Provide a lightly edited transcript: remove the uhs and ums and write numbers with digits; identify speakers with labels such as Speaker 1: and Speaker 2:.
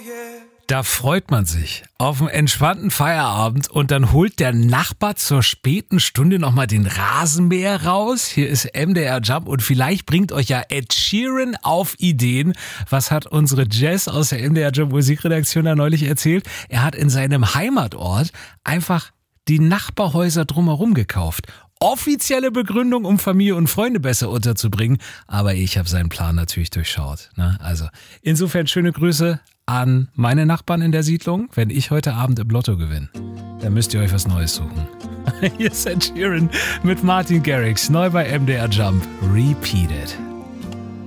Speaker 1: Da freut man sich auf einen entspannten Feierabend und dann holt der Nachbar zur späten Stunde nochmal den Rasenmäher raus. Hier ist MDR Jump und vielleicht bringt euch ja Ed Sheeran auf Ideen. Was hat unsere Jess aus der MDR Jump Musikredaktion da neulich erzählt? Er hat in seinem Heimatort einfach die Nachbarhäuser drumherum gekauft. Offizielle Begründung, um Familie und Freunde besser unterzubringen. Aber ich habe seinen Plan natürlich durchschaut. Also insofern schöne Grüße an meine Nachbarn in der Siedlung. Wenn ich heute Abend im Lotto gewinne, dann müsst ihr euch was Neues suchen. Hier ist Ed Sheeran mit Martin Garrix, neu bei MDR Jump. Repeated.